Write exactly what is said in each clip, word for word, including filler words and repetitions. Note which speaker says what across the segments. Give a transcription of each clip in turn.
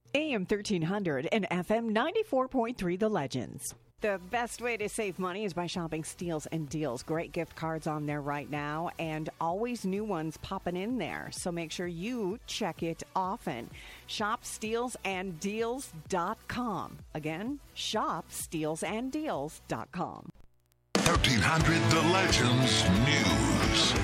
Speaker 1: A M thirteen hundred and F M ninety-four point three The Legends. The best way to save money is by shopping Steals and Deals. Great gift cards on there right now, and always new ones popping in there. So make sure you check it often. shop steals and deals dot com. Again, shop steals and deals dot com.
Speaker 2: thirteen hundred The Legends News.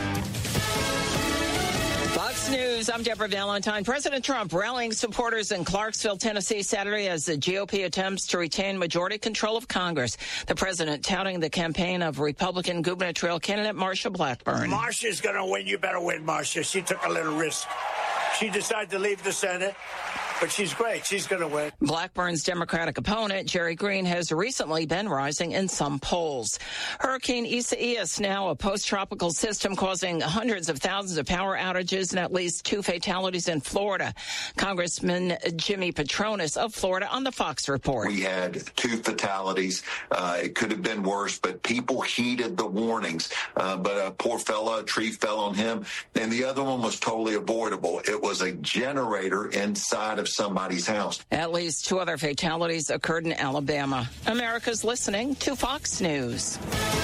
Speaker 3: Fox News, I'm Deborah Valentine. President Trump rallying supporters in Clarksville, Tennessee, Saturday as the G O P attempts to retain majority control of Congress. The president touting the campaign of Republican gubernatorial candidate Marsha Blackburn.
Speaker 4: Marsha's going to win. You better win, Marsha. She took a little risk. She decided to leave the Senate, but she's great. She's going to win.
Speaker 3: Blackburn's Democratic opponent, Jerry Green, has recently been rising in some polls. Hurricane Isaias, now a post-tropical system causing hundreds of thousands of power outages and at least two fatalities in Florida. Congressman Jimmy Patronis of Florida on the Fox Report.
Speaker 5: We had two fatalities. Uh, it could have been worse, but people heeded the warnings. Uh, but a poor fella, a tree fell on him, and the other one was totally avoidable. It was a generator inside of somebody's house.
Speaker 3: At least two other fatalities occurred in Alabama. America's listening to Fox News.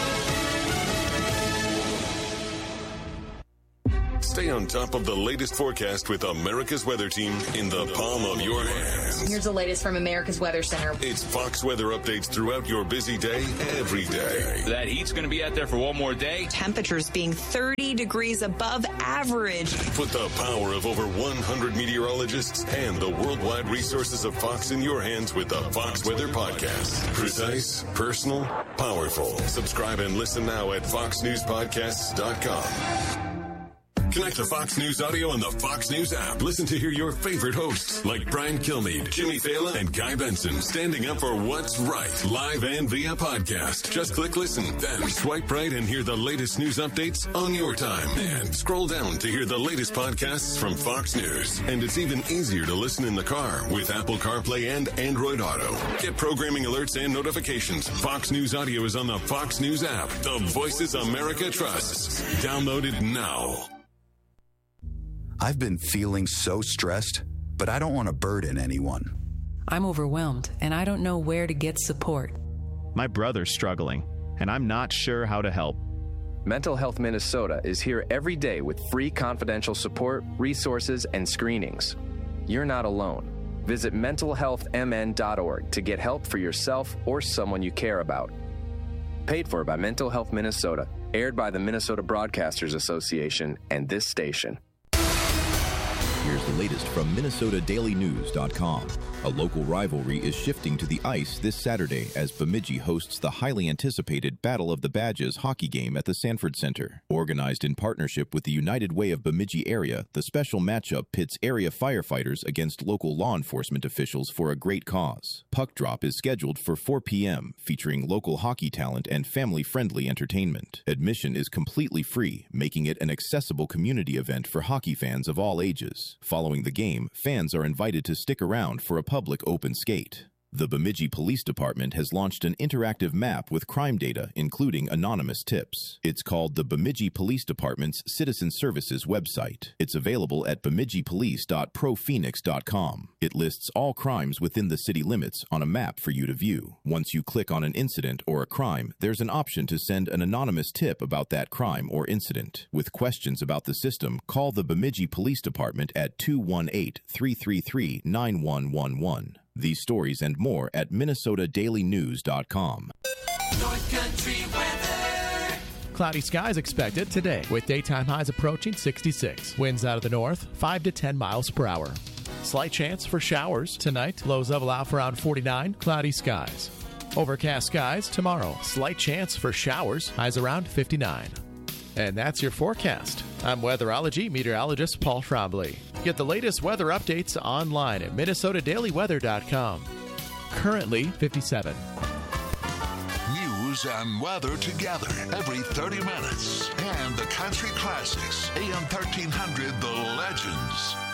Speaker 6: Stay on top of the latest forecast with America's Weather Team in the palm of your hands.
Speaker 7: Here's the latest from America's Weather Center.
Speaker 6: It's Fox weather updates throughout your busy day, every day.
Speaker 8: That heat's going to be out there for one more day.
Speaker 9: Temperatures being thirty degrees above average.
Speaker 6: Put the power of over one hundred meteorologists and the worldwide resources of Fox in your hands with the Fox Weather Podcast. Precise, personal, powerful. Subscribe and listen now at fox news podcasts dot com. Connect to Fox News Audio on the Fox News app. Listen to hear your favorite hosts like Brian Kilmeade, Jimmy Fallon, and Guy Benson standing up for what's right, live and via podcast. Just click listen, then swipe right and hear the latest news updates on your time. And scroll down to hear the latest podcasts from Fox News. And it's even easier to listen in the car with Apple CarPlay and Android Auto. Get programming alerts and notifications. Fox News Audio is on the Fox News app. The voices America trusts. Download it now.
Speaker 10: I've been feeling so stressed, but I don't want to burden anyone.
Speaker 11: I'm overwhelmed, and I don't know where to get support.
Speaker 12: My brother's struggling, and I'm not sure how to help.
Speaker 13: Mental Health Minnesota is here every day with free confidential support, resources, and screenings. You're not alone. Visit mental health m n dot org to get help for yourself or someone you care about. Paid for by Mental Health Minnesota, aired by the Minnesota Broadcasters Association and this station.
Speaker 14: Here's the latest from Minnesota Daily News dot com. A local rivalry is shifting to the ice this Saturday as Bemidji hosts the highly anticipated Battle of the Badges hockey game at the Sanford Center. Organized in partnership with the United Way of Bemidji area, the special matchup pits area firefighters against local law enforcement officials for a great cause. Puck drop is scheduled for four p.m., featuring local hockey talent and family-friendly entertainment. Admission is completely free, making it an accessible community event for hockey fans of all ages. Following the game, fans are invited to stick around for a public open skate. The Bemidji Police Department has launched an interactive map with crime data, including anonymous tips. It's called the Bemidji Police Department's Citizen Services website. It's available at bemidji police dot pro phoenix dot com. It lists all crimes within the city limits on a map for you to view. Once you click on an incident or a crime, there's an option to send an anonymous tip about that crime or incident. With questions about the system, call the Bemidji Police Department at two one eight, three three three, nine one one one. These stories and more at Minnesota Daily News dot com.
Speaker 15: North Country weather.
Speaker 16: Cloudy skies expected today with daytime highs approaching sixty-six. Winds out of the north, five to ten miles per hour. Slight chance for showers tonight. Lows level out around forty-nine. Cloudy skies. Overcast skies tomorrow. Slight chance for showers. Highs around fifty-nine. And that's your forecast. I'm weatherology meteorologist Paul Trombley. Get the latest weather updates online at Minnesota Daily Weather dot com. Currently fifty-seven.
Speaker 2: News and weather together every thirty minutes. And the country classics. A M thirteen hundred, The Legends.